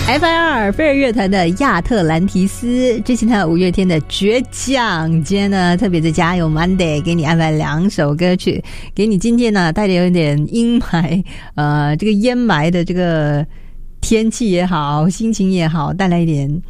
FIR 飞儿乐团的亚特兰提斯，这期呢五月天的倔强。今天呢特别的加油 Monday， 给你安排2首歌曲，给你今天呢带着有点阴霾这个烟霾的这个天气也好，心情也好，带来一点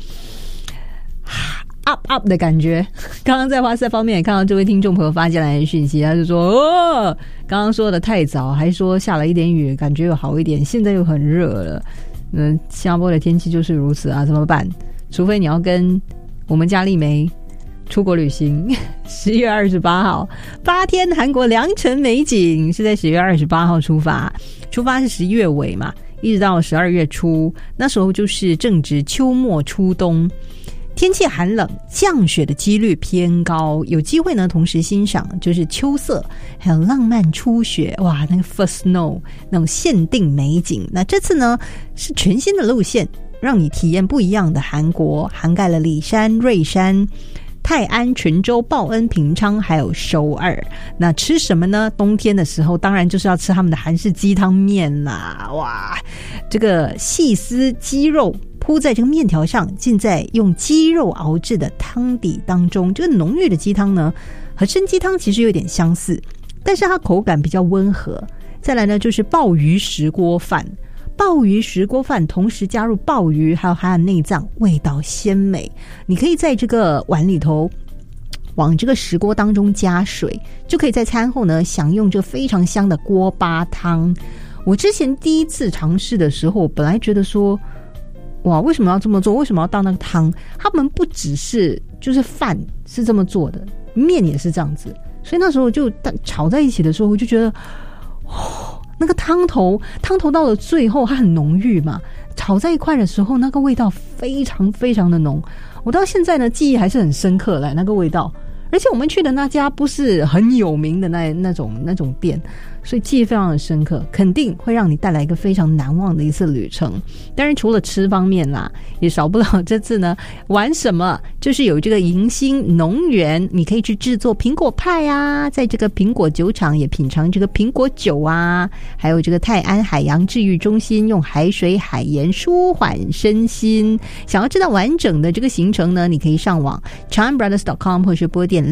up 的感觉。刚刚在花色方面也看到这位听众朋友发进来的讯息，他就说刚刚说的太早，还说下了一点雨，感觉有好一点，现在又很热了。新加坡的天气就是如此啊，怎么办？除非你要跟我们家丽梅出国旅行。10月28号8天韩国良辰美景是在10月28号出发是11月尾嘛，一直到12月初，那时候就是正值秋末初冬，天气寒冷，降雪的几率偏高，有机会呢同时欣赏就是秋色还有浪漫初雪，哇，那个 first snow 那种限定美景。那这次呢是全新的路线，让你体验不一样的韩国，涵盖了里山、瑞山、泰安、泉州、报恩、平昌还有首尔。那吃什么呢？冬天的时候当然就是要吃他们的韩式鸡汤面啦，哇，这个细丝鸡肉铺在这个面条上，浸在用鸡肉熬制的汤底当中。这个浓郁的鸡汤呢和生鸡汤其实有点相似，但是它口感比较温和。再来呢就是鲍鱼石锅饭，鲍鱼石锅饭同时加入鲍鱼还有它的内脏，味道鲜美。你可以在这个碗里头往这个石锅当中加水，就可以在餐后呢享用这非常香的锅巴汤。我之前第一次尝试的时候，本来觉得说哇，为什么要这么做？为什么要倒那个汤？他们不只是就是饭是这么做的，面也是这样子。所以那时候就炒在一起的时候，我就觉得那个汤头到了最后它很浓郁嘛，炒在一块的时候那个味道非常非常的浓。我到现在呢记忆还是很深刻来那个味道，而且我们去的那家不是很有名的那种店，所以记忆非常的深刻，肯定会让你带来一个非常难忘的一次旅程。当然除了吃方面啦，也少不了这次呢玩什么，就是有这个迎新农园，你可以去制作苹果派啊，在这个苹果酒厂也品尝这个苹果酒啊，还有这个泰安海洋治愈中心用海水海盐舒缓身心。想要知道完整的这个行程呢，你可以上网 ChanBrothers.com 或是拨电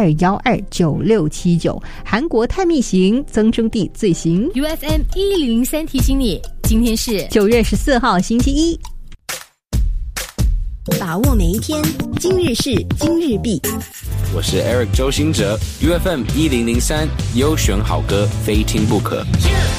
62129679。韩国探秘行增生地最行。 UFM 1003提醒你，今天是 9月14号星期一。 把握每一天，今日事今日毕。 我是 Eric 周兴哲 ，UFM 1003优选好歌，非听不可。